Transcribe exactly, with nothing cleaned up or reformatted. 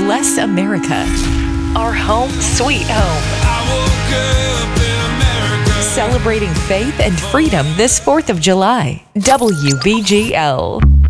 bless America, our home sweet home. Celebrating faith and freedom this fourth of July. W B G L.